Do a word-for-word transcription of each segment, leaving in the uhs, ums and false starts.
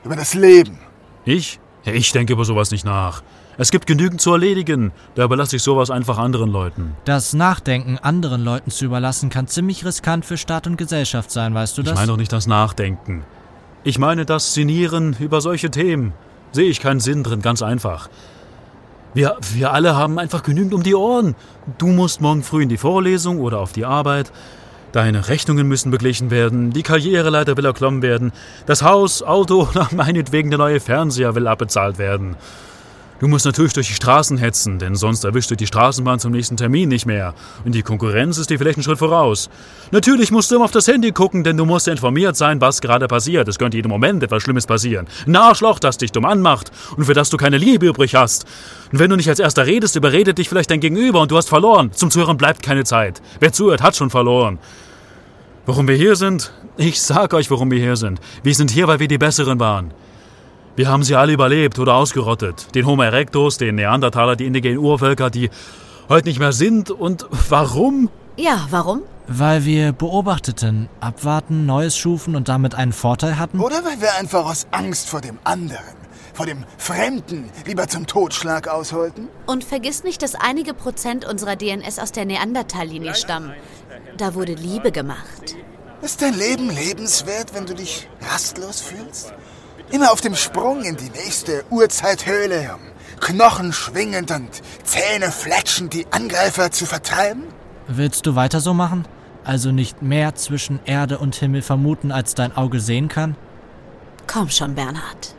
über das Leben. Ich? Ich denke über sowas nicht nach. Es gibt genügend zu erledigen. Da überlasse ich sowas einfach anderen Leuten. Das Nachdenken anderen Leuten zu überlassen, kann ziemlich riskant für Staat und Gesellschaft sein, weißt du das? Ich meine doch nicht das Nachdenken. Ich meine das Sinnieren über solche Themen. Sehe ich keinen Sinn drin, ganz einfach. Wir, wir alle haben einfach genügend um die Ohren. Du musst morgen früh in die Vorlesung oder auf die Arbeit. Deine Rechnungen müssen beglichen werden, die Karriereleiter will erklommen werden, das Haus, Auto oder meinetwegen der neue Fernseher will abbezahlt werden. Du musst natürlich durch die Straßen hetzen, denn sonst erwischst du die Straßenbahn zum nächsten Termin nicht mehr. Und die Konkurrenz ist dir vielleicht einen Schritt voraus. Natürlich musst du immer auf das Handy gucken, denn du musst informiert sein, was gerade passiert. Es könnte jeden Moment etwas Schlimmes passieren. Ein Arschloch, das dich dumm anmacht und für das du keine Liebe übrig hast. Und wenn du nicht als Erster redest, überredet dich vielleicht dein Gegenüber und du hast verloren. Zum Zuhören bleibt keine Zeit. Wer zuhört, hat schon verloren. Warum wir hier sind? Ich sag euch, warum wir hier sind. Wir sind hier, weil wir die Besseren waren. Wir haben sie alle überlebt oder ausgerottet. Den Homo erectus, den Neandertaler, die indigenen Urvölker, die heute nicht mehr sind. Und warum? Ja, warum? Weil wir beobachteten, abwarten, Neues schufen und damit einen Vorteil hatten? Oder weil wir einfach aus Angst vor dem anderen, vor dem Fremden, lieber zum Totschlag ausholten? Und vergiss nicht, dass einige Prozent unserer D N S aus der Neandertallinie stammen. Da wurde Liebe gemacht. Ist dein Leben lebenswert, wenn du dich rastlos fühlst? Immer auf dem Sprung in die nächste Urzeithöhle, um Knochen schwingend und Zähne fletschend die Angreifer zu vertreiben? Willst du weiter so machen? Also nicht mehr zwischen Erde und Himmel vermuten, als dein Auge sehen kann? Komm schon, Bernhard.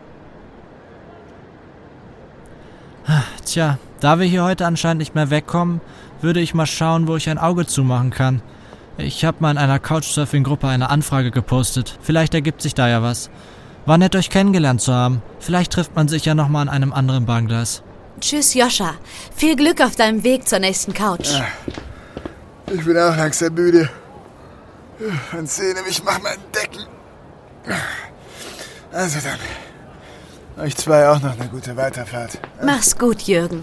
Tja, da wir hier heute anscheinend nicht mehr wegkommen, würde ich mal schauen, wo ich ein Auge zumachen kann. Ich habe mal in einer Couchsurfing-Gruppe eine Anfrage gepostet. Vielleicht ergibt sich da ja was. War nett, euch kennengelernt zu haben. Vielleicht trifft man sich ja nochmal an einem anderen Bahngleis. Tschüss, Joscha. Viel Glück auf deinem Weg zur nächsten Couch. Ja, ich bin auch langsam müde. Und sehne mich nach meinen Decken. Also dann, euch zwei auch noch eine gute Weiterfahrt. Mach's gut, Jürgen.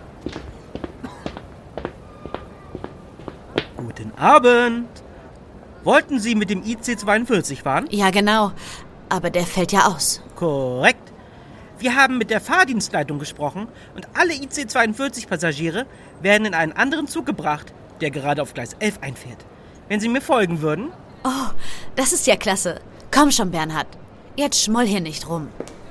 Guten Abend. Wollten Sie mit dem I C zweiundvierzig fahren? Ja, genau. Aber der fällt ja aus. Korrekt. Wir haben mit der Fahrdienstleitung gesprochen und alle I C zweiundvierzig-Passagiere werden in einen anderen Zug gebracht, der gerade auf Gleis elf einfährt. Wenn Sie mir folgen würden? Oh, das ist ja klasse. Komm schon, Bernhard. Jetzt schmoll hier nicht rum.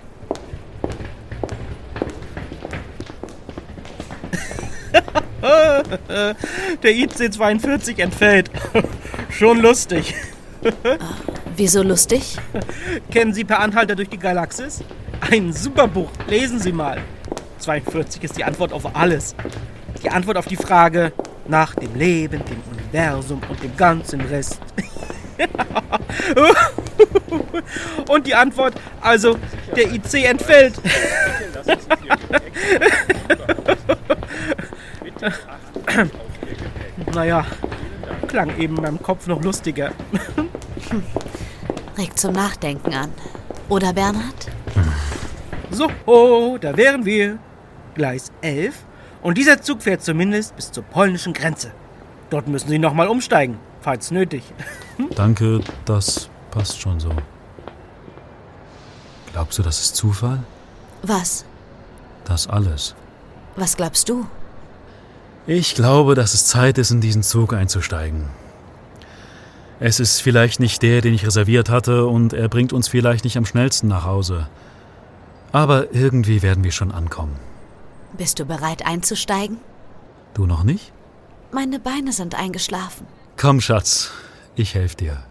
Der I C zweiundvierzig entfällt. Schon lustig. Wieso lustig? Kennen Sie Per Anhalter durch die Galaxis? Ein super Buch. Lesen Sie mal. zweiundvierzig ist die Antwort auf alles. Die Antwort auf die Frage nach dem Leben, dem Universum und dem ganzen Rest. Und die Antwort, also der I C entfällt. Naja, klang eben in meinem Kopf noch lustiger. Regt zum Nachdenken an. Oder, Bernhard? So, oh, da wären wir. Gleis elf. Und dieser Zug fährt zumindest bis zur polnischen Grenze. Dort müssen Sie nochmal umsteigen, falls nötig. Danke, das passt schon so. Glaubst du, das ist Zufall? Was? Das alles. Was glaubst du? Ich glaube, dass es Zeit ist, in diesen Zug einzusteigen. Es ist vielleicht nicht der, den ich reserviert hatte, und er bringt uns vielleicht nicht am schnellsten nach Hause. Aber irgendwie werden wir schon ankommen. Bist du bereit einzusteigen? Du noch nicht? Meine Beine sind eingeschlafen. Komm, Schatz, ich helfe dir.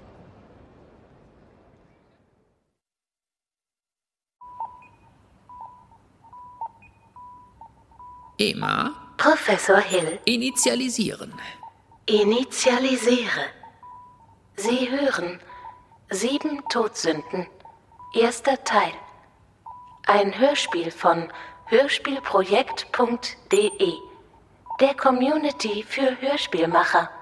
Emma? Professor Hill. Initialisieren. Initialisiere. Sie hören Sieben Todsünden. Erster Teil. Ein Hörspiel von hörspielprojekt punkt de, der Community für Hörspielmacher.